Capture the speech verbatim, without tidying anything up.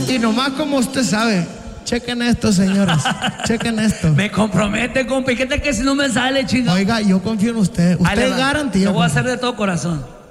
Y nomás como usted sabe, chequen esto, señores. Chequen esto. Me compromete, compa. ¿Y qué tal que si no me sale, chingado? Oiga, yo confío en usted. Ahí le Usted es va. garantía. Lo voy a compa. hacer de todo corazón.